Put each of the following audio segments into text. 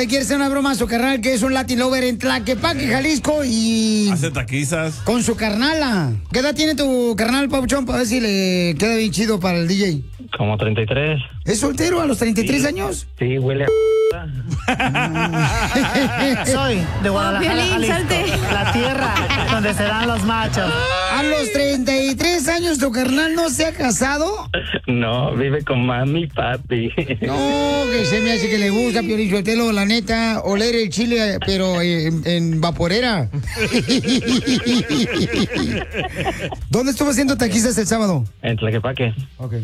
le quiere hacer una broma a su carnal, que es un Latin Lover en Tlaquepaque, Jalisco, y... hace taquizas. Con su carnala. ¿Qué edad tiene tu carnal, Papuchón, para ver si le queda bien chido para el DJ? Como 33. ¿Es soltero a los 33 años? Sí, huele a... Soy de Guadalajara, Piolín, Jalisco, salte. la tierra donde serán los machos. ¿A los 33 años tu carnal no se ha casado? No, vive con mami y papi. No, que se me hace que le gusta, Piolín Sotelo, la neta, oler el chile, pero en vaporera. ¿Dónde estuvo haciendo taquizas el sábado? En Tlaquepaque. Ok.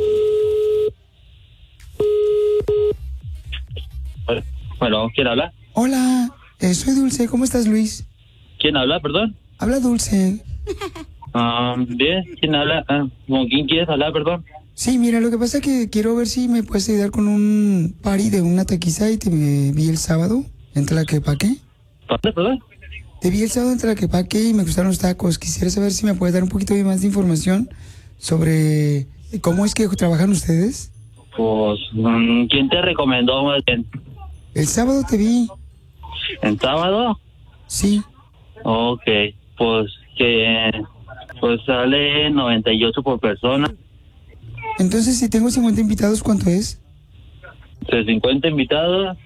Bueno, ¿quién habla? Hola, soy Dulce, ¿cómo estás, Luis? ¿Quién habla, perdón? Habla Dulce. Bien, ¿quién habla? ¿Con quién quieres hablar, perdón? Sí, mira, lo que pasa es que quiero ver si me puedes ayudar con un party de una taquiza y te vi el sábado en Tlaquepaque. ¿Dónde, perdón? Te vi el sábado en Tlaquepaque y me gustaron los tacos. Quisiera saber si me puedes dar un poquito más de información sobre cómo es que trabajan ustedes. Pues, ¿quién te recomendó más bien? El sábado te vi. ¿En sábado? Sí. Ok, pues que... Pues sale 98 por persona. Entonces, si tengo 50 invitados, ¿cuánto es? De 50 invitados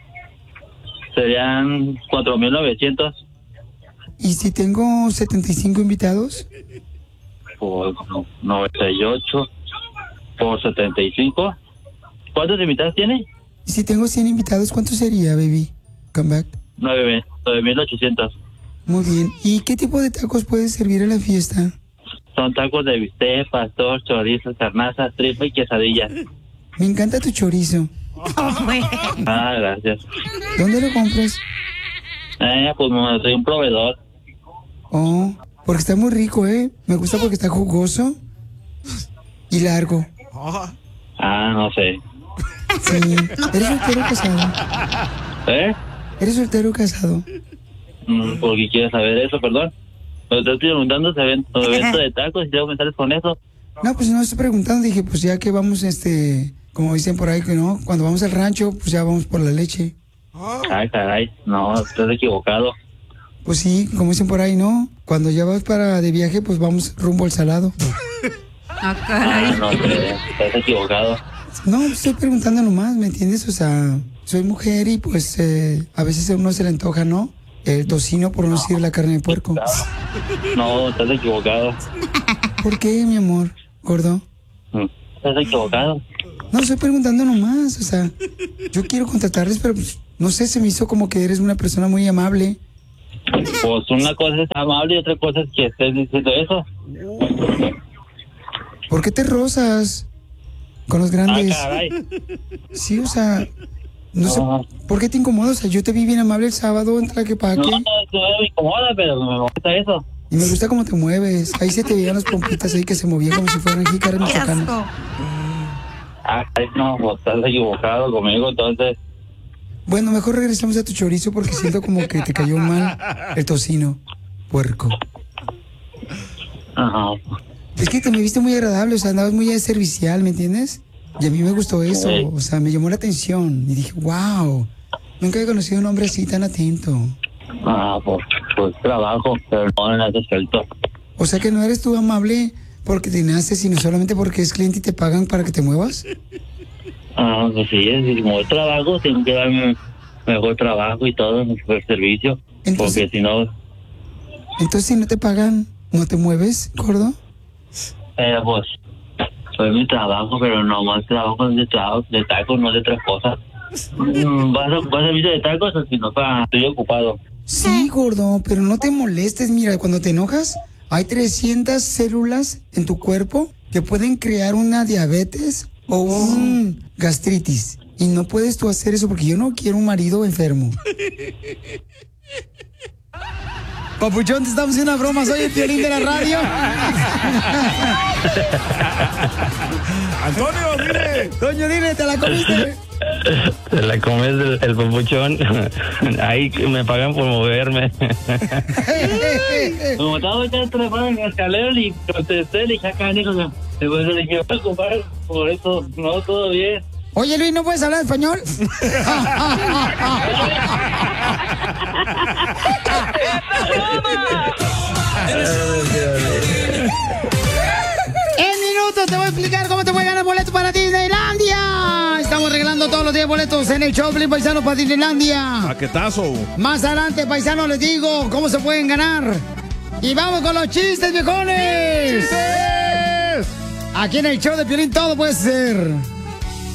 serían 4,900. ¿Y si tengo 75 invitados? Pues 98 por 75. ¿Cuántos invitados tiene? ¿Y si tengo 100 invitados, cuánto sería, baby? Come back. 9,800. Muy bien. ¿Y qué tipo de tacos puedes servir en la fiesta? Son tacos de bistec, pastor, chorizo, carnaza, tripa y quesadilla. Me encanta tu chorizo. Ah, gracias. ¿Dónde lo compras? Pues me soy un proveedor. Oh, porque está muy rico, ¿eh? Me gusta porque está jugoso y largo. No sé. Sí. ¿Eres soltero o casado? ¿Eres soltero o casado? ¿Por qué quieres saber eso, perdón? Pero te estoy preguntando si evento de tacos y luego me sales con eso. No, pues no estoy preguntando. Dije, pues ya que vamos, como dicen por ahí, que no, cuando vamos al rancho, pues ya vamos por la leche. Ay, caray, no, estás equivocado. Pues sí, como dicen por ahí, ¿no? Cuando ya vas de viaje, pues vamos rumbo al salado. No sé, estás equivocado. No, estoy preguntando nomás, ¿me entiendes? O sea, soy mujer y pues a veces a uno se le antoja, ¿no? El tocino, por no decir la carne de puerco. No, estás equivocado. ¿Por qué, mi amor, gordo? Estás equivocado. No, estoy preguntando nomás, o sea, yo quiero contratarles, pero pues, no sé, se me hizo como que eres una persona muy amable. Pues una cosa es amable y otra cosa es que estés diciendo eso. ¿Por qué te rozas con los grandes? Caray. Sí, o sea, no sé, ¿por qué te incomoda? O sea, yo te vi bien amable el sábado en Tlaquepaque. No me incomoda, pero me gusta eso. Y me gusta cómo te mueves. Ahí se te veían las pompitas ahí que se movían como si fueran jícaras mexicanas. No, pues estás equivocado conmigo, entonces. Bueno, mejor regresamos a tu chorizo porque siento como que te cayó mal el tocino, puerco. Ajá. Es que te me viste muy agradable, o sea, andabas muy servicial, ¿me entiendes? Y a mí me gustó eso, o sea, me llamó la atención. Y dije, wow, nunca he conocido a un hombre así tan atento. Pues trabajo, pero no en ese aspecto. O sea que no eres tú amable porque te naces, sino solamente porque es cliente y te pagan para que te muevas. Pues sí, si como trabajo, tengo que darme mejor trabajo y todo, mejor servicio. Entonces, porque si no... Entonces, si no te pagan, ¿no te mueves, gordo? Pues, soy mi trabajo, pero no más trabajo de tacos, no de otras cosas. ¿Vas a servicio de tacos o si no, estoy ocupado? Sí, gordo, pero no te molestes. Mira, cuando te enojas, hay 300 células en tu cuerpo que pueden crear una diabetes o un gastritis. Y no puedes tú hacer eso porque yo no quiero un marido enfermo. Papuchón, te estamos haciendo una broma. Soy el Piolín de la radio. Antonio, dile. Toño, dile, ¿te la comiste? Te la comes el papuchón. Ahí me pagan por moverme. Como estaba ya trepado en la escalera y contesté, le dije acá, Nico, después le dije, voy a ocupar por eso, no, todo bien. Oye, Luis, ¿no puedes hablar español? En minutos te voy a explicar cómo te puedes ganar boletos para Disneylandia. Estamos regalando todos los días boletos en el show Pelín Paisano para Disneylandia. Paquetazo. Más adelante, paisanos, les digo cómo se pueden ganar. Y vamos con los chistes, viejones. ¡Chistes! Aquí en el show de Piolín todo puede ser.